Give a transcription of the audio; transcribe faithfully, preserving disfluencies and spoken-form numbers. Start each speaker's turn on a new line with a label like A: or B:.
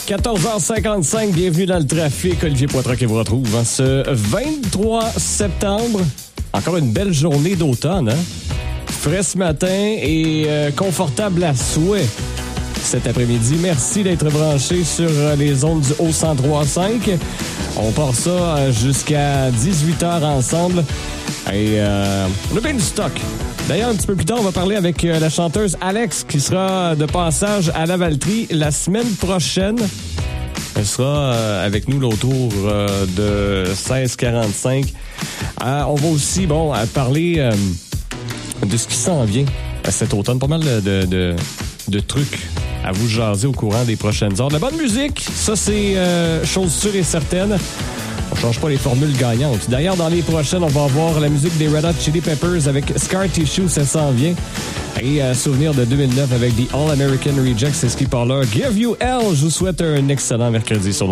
A: quatorze heures cinquante-cinq, bienvenue dans le trafic. Olivier Poitras qui vous retrouve hein, ce vingt-trois septembre. Encore une belle journée d'automne. Hein? Frais ce matin et euh, confortable à souhait cet après-midi. Merci d'être branché sur les ondes du Haut cent trois cinq. On part ça jusqu'à dix-huit heures ensemble. Et euh, on a bien du stock. D'ailleurs, un petit peu plus tard, on va parler avec la chanteuse Alex qui sera de passage à Lavaltrie la semaine prochaine. Elle sera avec nous autour de seize quarante-cinq. Euh, on va aussi bon parler euh, de ce qui s'en vient cet automne. Pas mal de, de, de trucs à vous jaser au courant des prochaines heures. De la bonne musique, ça c'est euh, chose sûre et certaine. On change pas les formules gagnantes. D'ailleurs, dans les prochaines, on va avoir la musique des Red Hot Chili Peppers avec Scar Tissue, ça s'en vient. Et euh, souvenir de deux mille neuf avec The All American Rejects, c'est ce qui parle là. Give You Hell, je vous souhaite un excellent mercredi sur